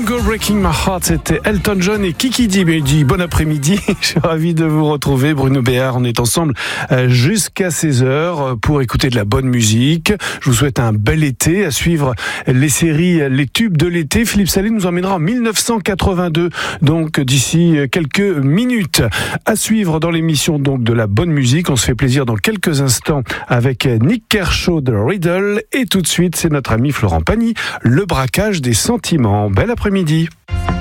Girl Breaking My Heart, c'était Elton John et Kiki D. Mais dit bon après-midi, je suis ravi de vous retrouver. Bruno Béard, on est ensemble jusqu'à 16h pour écouter de la bonne musique. Je vous souhaite un bel été, à suivre les séries, les tubes de l'été. Philippe Salé nous emmènera en 1982, donc d'ici quelques minutes. À suivre dans l'émission donc de la bonne musique. On se fait plaisir dans quelques instants avec Nick Kershaw de Riddle. Et tout de suite, c'est notre ami Florent Pagny, le braquage des sentiments. Bel après-midi.